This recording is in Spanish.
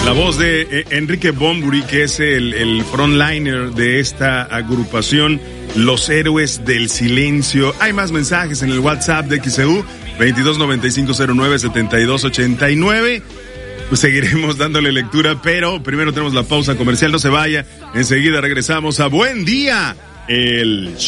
La voz de Enrique Bunbury, que es el frontliner de esta agrupación, Los Héroes del Silencio. Hay más mensajes en el WhatsApp de XEU, 2295097289. Pues seguiremos dándole lectura, pero primero tenemos la pausa comercial. No se vaya, enseguida regresamos a Buen Día, el